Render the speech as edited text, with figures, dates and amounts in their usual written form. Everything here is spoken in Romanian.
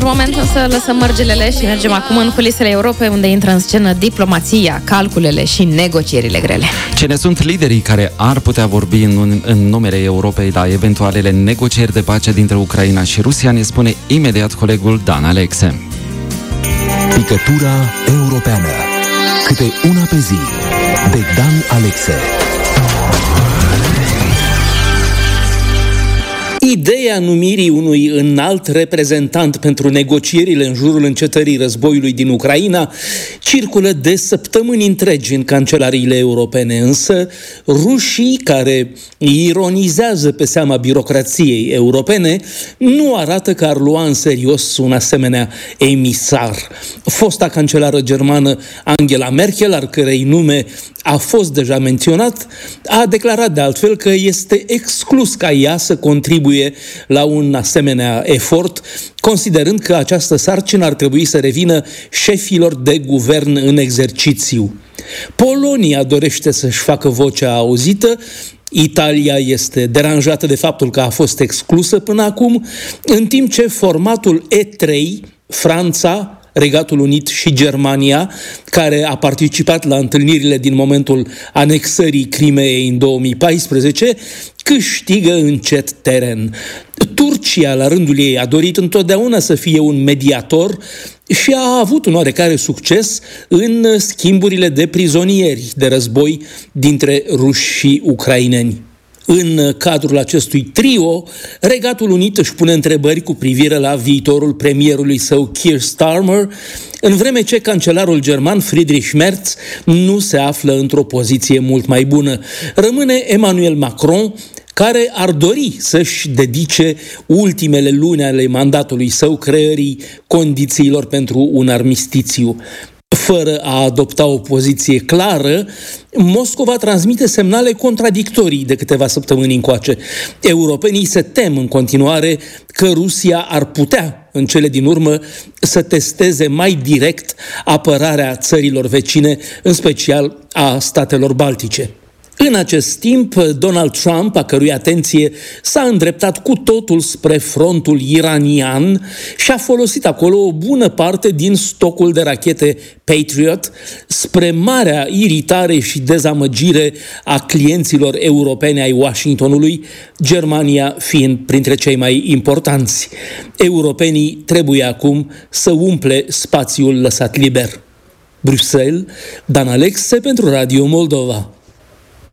moment însă lăsăm mărgelele și mergem acum în culisele Europei, unde intră în scenă diplomația, calculele și negocierile grele. Cine sunt liderii care ar putea vorbi în numele Europei la eventualele negocieri de pace dintre Ucraina și Rusia, ne spune imediat colegul Dan Alexe. Picătura europeană. Câte una pe zi. De Dan Alexe. Ideea numirii unui înalt reprezentant pentru negocierile în jurul încetării războiului din Ucraina circulă de săptămâni întregi în cancelariile europene, însă rușii, care ironizează pe seama birocrației europene, nu arată că ar lua în serios un asemenea emisar. Fosta cancelară germană Angela Merkel, al cărei nume a fost deja menționat, a declarat de altfel că este exclus ca ea să contribuie la un asemenea efort, considerând că această sarcină ar trebui să revină șefilor de guvern în exercițiu. Polonia dorește să-și facă vocea auzită, Italia este deranjată de faptul că a fost exclusă până acum, în timp ce formatul E3, Franța, Regatul Unit și Germania, care a participat la întâlnirile din momentul anexării Crimeei în 2014, câștigă încet teren. Turcia, la rândul ei, a dorit întotdeauna să fie un mediator și a avut un oarecare succes în schimburile de prizonieri de război dintre ruși și ucraineni. În cadrul acestui trio, Regatul Unit își pune întrebări cu privire la viitorul premierului său Keir Starmer, în vreme ce cancelarul german Friedrich Merz nu se află într-o poziție mult mai bună. Rămâne Emmanuel Macron, care ar dori să-și dedice ultimele luni ale mandatului său creării condițiilor pentru un armistițiu. Fără a adopta o poziție clară, Moscova transmite semnale contradictorii de câteva săptămâni încoace. Europenii se tem în continuare că Rusia ar putea, în cele din urmă, să testeze mai direct apărarea țărilor vecine, în special a statelor baltice. În acest timp, Donald Trump, a cărui atenție s-a îndreptat cu totul spre frontul iranian, și-a folosit acolo o bună parte din stocul de rachete Patriot, spre marea iritare și dezamăgire a clienților europeni ai Washingtonului, Germania fiind printre cei mai importanți. Europenii trebuie acum să umple spațiul lăsat liber. Bruxelles, Dan Alexe pentru Radio Moldova.